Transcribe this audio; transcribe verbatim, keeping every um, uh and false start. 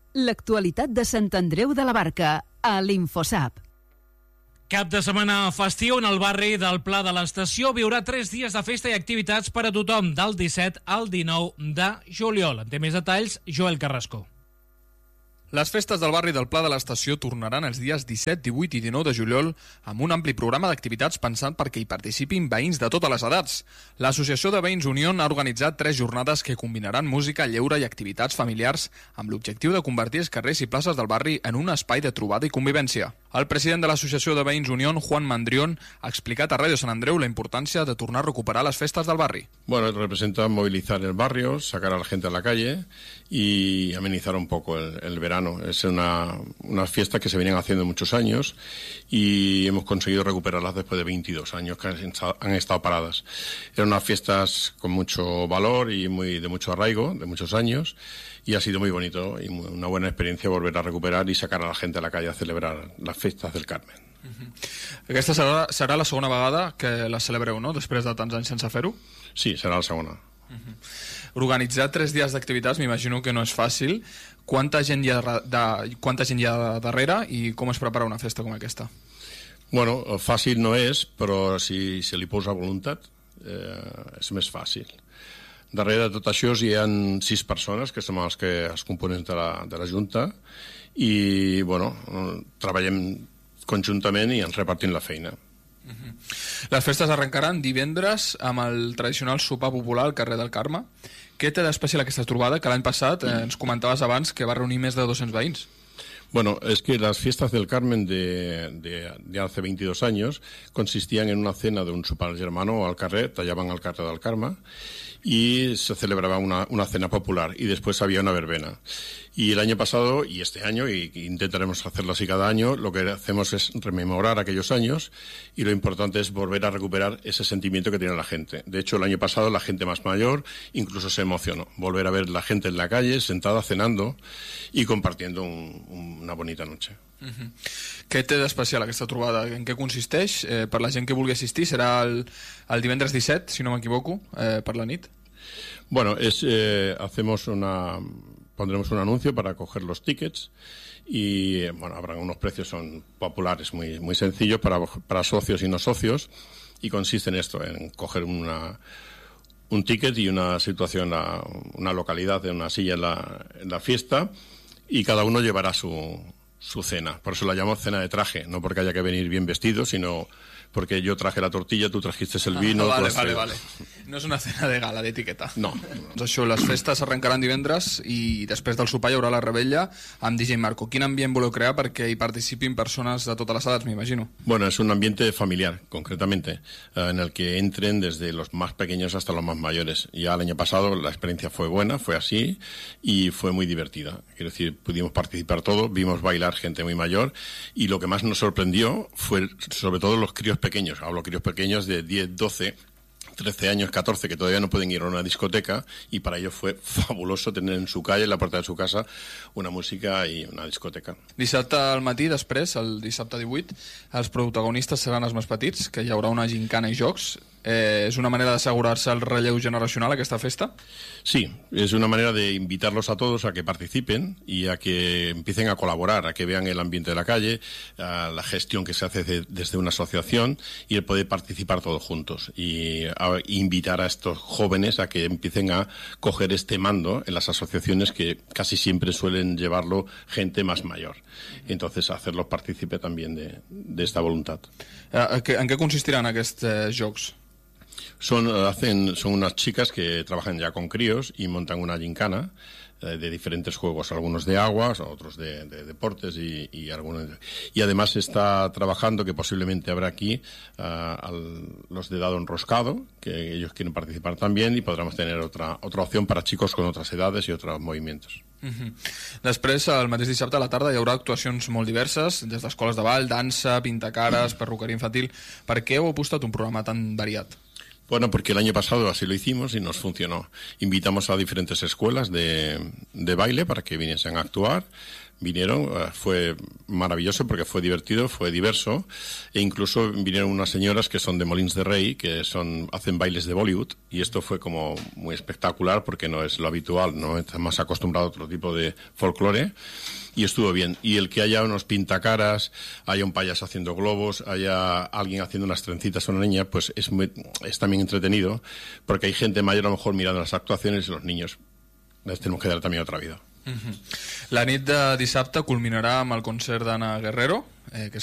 L'actualitat de Sant Andreu de la Barca, a l'Infosap. Cap de setmana festiu en el barri del Pla de l'Estació viurà tres dies de festa i activitats per a tothom, del disset al dinou de juliol. En té més detalls, Joel Carrasco. Les festes del barri del Pla de l'Estació tornaran els dies disset, divuit i dinou de juliol amb un ampli programa d'activitats pensat perquè hi participin veïns de totes les edats. L'Associació de Veïns Unió ha organitzat tres jornades que combinaran música, lleure i activitats familiars amb l'objectiu de convertir els carrers i places del barri en un espai de trobada i convivència. El president de l'Associació de Veïns Unió, Juan Mandrión, ha explicat a Ràdio Sant Andreu la importància de tornar a recuperar les festes del barri. Bueno, representa movilizar el barrio, sacar a la gente a la calle y amenizar un poco el, el verano. Es una, una fiesta que se vienen haciendo muchos años y hemos conseguido recuperarlas después de veintidós años que han estado, han estado paradas. Eran unas fiestas con mucho valor y muy de mucho arraigo, de muchos años, y ha sido muy bonito y muy, una buena experiencia volver a recuperar y sacar a la gente a la calle a celebrar las fiestas del Carmen. Uh-huh. Aquesta serà, serà la segona vegada que la celebreu, no?, després de tants anys sense fer-ho? Sí, serà la segona. Uh-huh. Organitzar tres dies d'activitats m'imagino que no és fàcil. Quanta gent hi ha, de, quanta gent hi ha darrere i com es prepara una festa com aquesta? Bueno, fàcil no és, però si se li posa voluntat eh, és més fàcil. Darrere de tot això hi ha sis persones, que som els, que, els components de la, de la Junta, i bueno, treballem conjuntament i ens repartim la feina. Uh-huh. Les festes arrencaran divendres amb el tradicional sopar popular al carrer del Carme. Què té d'especial aquesta trobada que l'any passat eh, ens comentaves abans que va reunir més de dos-cents veïns? Bueno, es que las fiestas del Carmen de, de, de hace veintidós años consistían en una cena de un sopar germano al carrer, tallaban al carrer del Carme y se celebraba una, una cena popular y después había una verbena. Y el año pasado y este año, y intentaremos hacerlo así cada año, lo que hacemos es rememorar aquellos años y lo importante es volver a recuperar ese sentimiento que tiene la gente. De hecho, el año pasado la gente más mayor incluso se emocionó. Volver a ver la gente en la calle, sentada, cenando y compartiendo un, un, una bonita noche. Uh-huh. Què té d'especial aquesta trobada? En què consisteix? Eh, per la gent que vulgui assistir serà el, el divendres disset, si no m'equivoco, eh, per la nit. Bueno, es, eh, hacemos una, pondremos un anuncio para coger los tickets y bueno, habrán unos precios, son populares, muy, muy sencillos para, para socios y no socios, y consiste en esto, en coger una, un ticket y una situación, una, una localidad de una silla en la, en la fiesta, y cada uno llevará su, su cena. Por eso la llamamos cena de traje, no porque haya que venir bien vestido, sino porque yo traje la tortilla, tu trajiste el vino... Ah, vale, vale, vale. No és una cena de gala, d'etiqueta. No. Doncs això, les festes arrencaran divendres i després del sopar hi haurà la rebella amb D J Marco. Quin ambient voleu crear perquè hi participin persones de totes les edats, m'imagino? Bueno, es un ambiente familiar, concretamente, en el que entren desde los más pequeños hasta los más mayores. Ya el año pasado la experiencia fue buena, fue así, y fue muy divertida. Quiero decir, pudimos participar todos, vimos bailar gente muy mayor, y lo que más nos sorprendió fue sobre todo los críos pequeños, hablo críos pequeños de diez, doce, trece años, catorce, que todavía no pueden ir a una discoteca, y para ellos fue fabuloso tener en su calle, en la puerta de su casa, una música i una discoteca. Dissabte al matí, després, el dissabte divuit, els protagonistes seran els més petits, que hi haurà una gincana i jocs. Eh, ¿Es una manera de asegurarse el relleu generacional a esta fiesta? Sí, es una manera de invitarlos a todos a que participen y a que empiecen a colaborar, a que vean el ambiente de la calle, a la gestión que se hace de, desde una asociación, y el poder participar todos juntos y a invitar a estos jóvenes a que empiecen a coger este mando en las asociaciones, que casi siempre suelen llevarlo gente más mayor. Y entonces hacerlos partícipe también de, de esta voluntad. En què, en què consistiran aquests eh, jocs? Son, hacen, son unas chicas que trabajan ya con críos y montan una gincana eh, de diferentes juegos, algunos de aguas, otros de, de deportes y, y algunos. Y además está trabajando, que posiblemente habrá aquí, uh, al, los de dado enroscado, que ellos quieren participar también, y podremos tener otra, otra opción para chicos con otras edades y otros movimientos. Uh-huh. Després, el mateix dissabte a la tarda, hi haurà actuacions molt diverses, des d'escoles de ball, dansa, pintacares, perruqueria infantil. Per què heu apostat un programa tan variat? Bueno, porque el año pasado así lo hicimos y nos funcionó. Invitamos a diferentes escuelas de, de baile para que viniesen a actuar. vinieron, fue maravilloso porque fue divertido, fue diverso, e incluso vinieron unas señoras que son de Molins de Rey, que son hacen bailes de Bollywood, y esto fue como muy espectacular porque no es lo habitual, ¿no? Está más acostumbrado a otro tipo de folclore, y estuvo bien. Y el que haya unos pintacaras, haya un payaso haciendo globos, haya alguien haciendo unas trencitas a una niña, pues es, muy, es también entretenido, porque hay gente mayor a lo mejor mirando las actuaciones y los niños les tenemos que dar también otra vida. Uh-huh. La nit de dissabte culminarà amb el concert d'Anna Guerrero, eh, que